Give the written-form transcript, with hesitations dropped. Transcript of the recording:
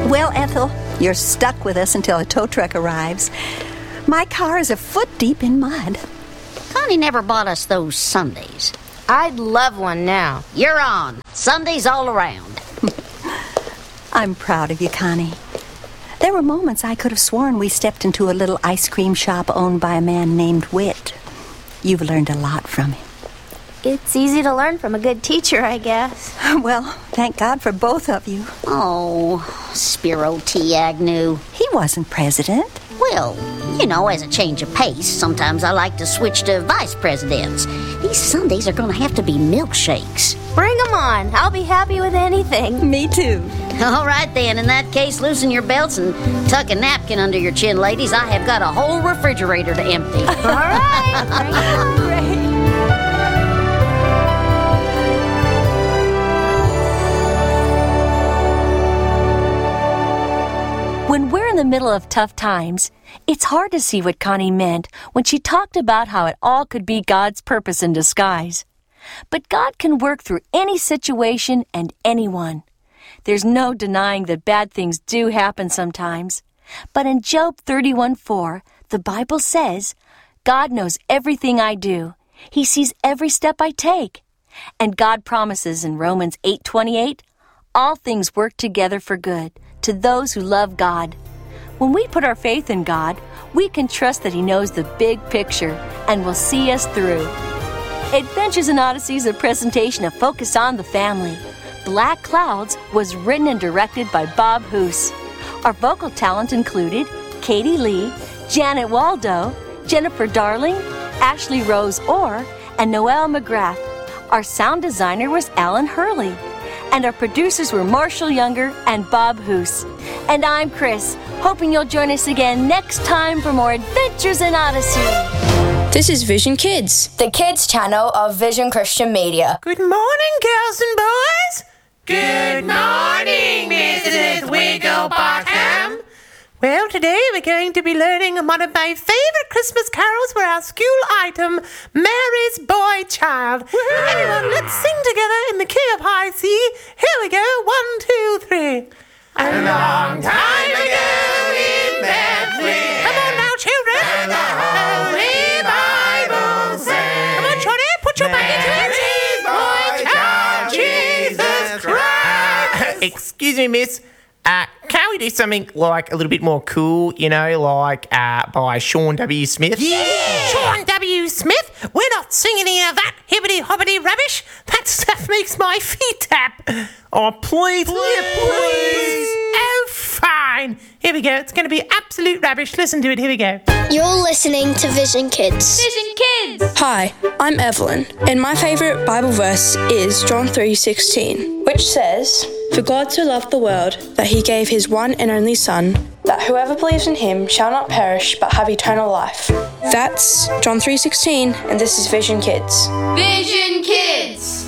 Well, Ethel, you're stuck with us until a tow truck arrives. My car is a foot deep in mud. Connie never bought us those sundaes. I'd love one now. You're on. Sundays all around. I'm proud of you, Connie. There were moments I could have sworn we stepped into a little ice cream shop owned by a man named Whit. You've learned a lot from him. It's easy to learn from a good teacher, I guess. Well, thank God for both of you. Oh, Spiro T. Agnew. He wasn't president. Well, as a change of pace, sometimes I like to switch to vice presidents. These Sundays are going to have to be milkshakes. Bring them on. I'll be happy with anything. Me too. All right, then. In that case, loosen your belts and tuck a napkin under your chin, ladies. I have got a whole refrigerator to empty. All right. Great. When we're in the middle of tough times, it's hard to see what Connie meant when she talked about how it all could be God's purpose in disguise. But God can work through any situation and anyone. There's no denying that bad things do happen sometimes. But in Job 31:4, the Bible says, God knows everything I do. He sees every step I take. And God promises in Romans 8:28, all things work together for good to those who love God. When we put our faith in God, we can trust that He knows the big picture and will see us through. Adventures in Odyssey is a presentation of Focus on the Family. Black Clouds was written and directed by Bob Hoose. Our vocal talent included Katie Lee, Janet Waldo, Jennifer Darling, Ashley Rose Orr, and Noelle McGrath. Our sound designer was Alan Hurley. And our producers were Marshall Younger and Bob Hoose. And I'm Chris, hoping you'll join us again next time for more Adventures in Odyssey. This is Vision Kids, the kids channel of Vision Christian Media. Good morning, girls and boys. Good morning, Mrs. Wigglebottom. Well, today we're going to be learning one of my favourite Christmas carols for our school item, Mary's Boy Child. Woo-hoo. Everyone, let's sing together in the key of high C. Here we go, 1, 2, 3. A long time ago in Bethlehem. Come on now, children. And the Holy Bible says. Come on, Johnny, put your back into it. Mary's Boy Child, Jesus Christ. Excuse me, miss. Can we do something like a little bit more cool, like by Sean W. Smith? Yeah! Sean W. Smith? We're not singing any of that hibbity-hobbity rubbish. That stuff makes my feet tap. Oh, please. Oh, fine. Here we go. It's going to be absolute rubbish. Listen to it. Here we go. You're listening to Vision Kids. Vision Kids! Hi, I'm Evelyn, and my favourite Bible verse is John 3:16, which says, For God so loved the world that He gave His one and only Son, that whoever believes in Him shall not perish but have eternal life. That's John 3:16, and this is Vision Kids. Vision Kids!